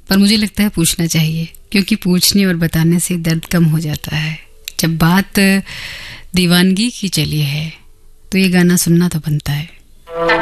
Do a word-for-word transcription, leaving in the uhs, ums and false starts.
पर मुझे लगता है पूछना चाहिए, क्योंकि पूछने और बताने से दर्द कम हो जाता है। जब बात दीवानगी की चली है तो ये गाना सुनना तो बनता है।